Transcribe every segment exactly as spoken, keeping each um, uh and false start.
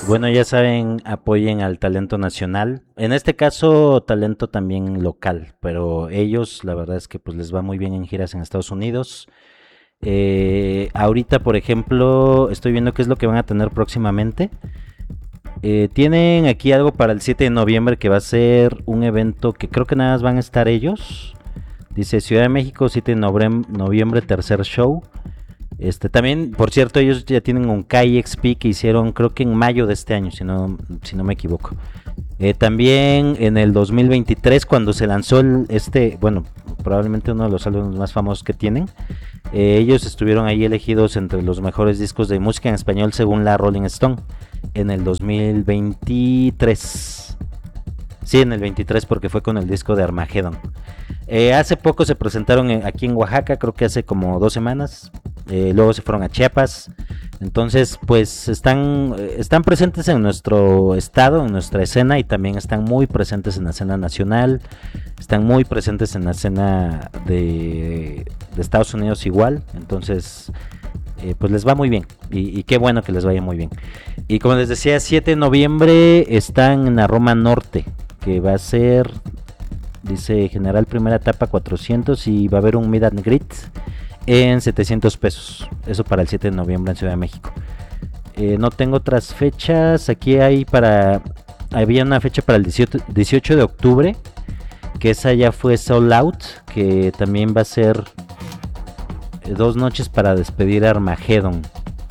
bueno, ya saben, apoyen al talento nacional. En este caso, talento también local, pero ellos, la verdad es que pues les va muy bien en giras en Estados Unidos. Eh, ahorita, por ejemplo, estoy viendo qué es lo que van a tener próximamente. Eh, tienen aquí algo para el siete de noviembre que va a ser un evento que creo que nada más van a estar ellos. Dice Ciudad de México, siete de noviembre, tercer show. Este, también, por cierto, ellos ya tienen un K I X P que hicieron creo que en mayo de este año, si no, si no me equivoco. Eh, también en el dos mil veintitrés, cuando se lanzó el, este, bueno, probablemente uno de los álbumes más famosos que tienen, eh, ellos estuvieron ahí elegidos entre los mejores discos de música en español según la Rolling Stone en el dos mil veintitrés. Sí, en el veintitrés, porque fue con el disco de Armageddon. Eh, hace poco se presentaron en, aquí en Oaxaca, creo que hace como dos semanas. Eh, luego se fueron a Chiapas. Entonces, pues están, están presentes en nuestro estado, en nuestra escena, y también están muy presentes en la escena nacional. Están muy presentes en la escena de, de Estados Unidos igual. Entonces, eh, pues les va muy bien. Y, y qué bueno que les vaya muy bien. Y como les decía, siete de noviembre están en la Roma Norte, que va a ser, dice General Primera Etapa cuatrocientos, y va a haber un meet and greet en setecientos pesos. Eso para el siete de noviembre en Ciudad de México. Eh, no tengo otras fechas. Aquí hay para, había una fecha para el dieciocho de octubre, que esa ya fue sold out, que también va a ser eh, dos noches para despedir a Armageddon.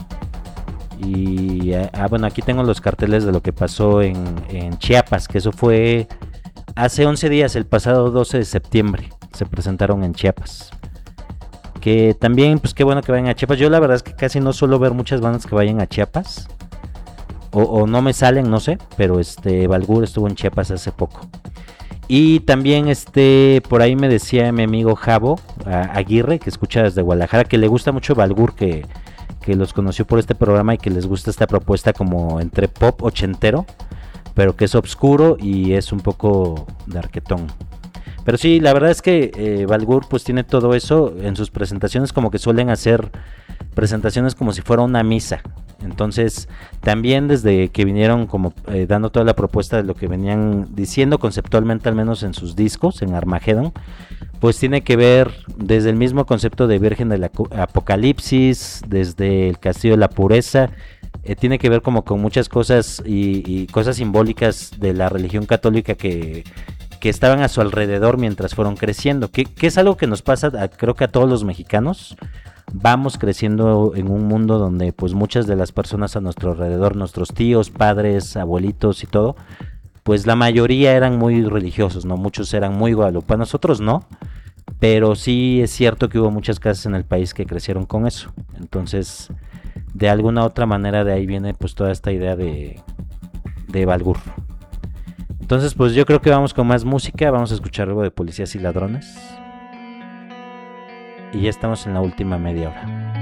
Y ah, bueno, aquí tengo los carteles de lo que pasó en, en Chiapas, que eso fue hace once días, el pasado doce de septiembre, se presentaron en Chiapas. Que también, pues qué bueno que vayan a Chiapas. Yo la verdad es que casi no suelo ver muchas bandas que vayan a Chiapas, o, o no me salen, no sé, pero este Balgur estuvo en Chiapas hace poco. Y también este por ahí me decía mi amigo Javo Aguirre, que escucha desde Guadalajara, que le gusta mucho Balgur, que que los conoció por este programa y que les gusta esta propuesta como entre pop ochentero, pero que es oscuro y es un poco darketón. Pero sí, la verdad es que eh, Balgur pues tiene todo eso en sus presentaciones, como que suelen hacer presentaciones como si fuera una misa. Entonces también desde que vinieron como eh, dando toda la propuesta de lo que venían diciendo conceptualmente, al menos en sus discos, en Armageddon, pues tiene que ver desde el mismo concepto de Virgen del Apocalipsis, desde el Castillo de la Pureza, eh, tiene que ver como con muchas cosas y, y cosas simbólicas de la religión católica que, que estaban a su alrededor mientras fueron creciendo, que, que es algo que nos pasa a, creo que a todos los mexicanos. Vamos creciendo en un mundo donde pues muchas de las personas a nuestro alrededor, nuestros tíos, padres, abuelitos y todo, pues la mayoría eran muy religiosos, ¿no? Muchos eran muy guadalupanos, otros no, pero sí es cierto que hubo muchas casas en el país que crecieron con eso. Entonces, de alguna otra manera de ahí viene pues toda esta idea de, de Balgur. Entonces, pues yo creo que vamos con más música, vamos a escuchar algo de Policías y Ladrones. Y ya estamos en la última media hora.